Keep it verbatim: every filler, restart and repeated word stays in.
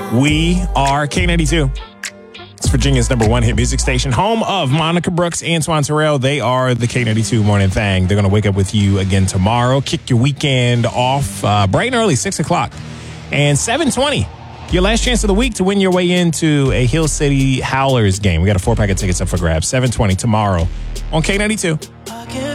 We are K ninety-two. It's Virginia's number one hit music station, home of Monica Brooks and Antoine Terrell. They are the K ninety-two Morning Thang. They're going to wake up with you again tomorrow. Kick your weekend off uh, bright and early, six o'clock. And seven twenty, your last chance of the week to win your way into a Hill City Howlers game. We got a four-pack of tickets up for grabs. seven twenty tomorrow on K ninety-two.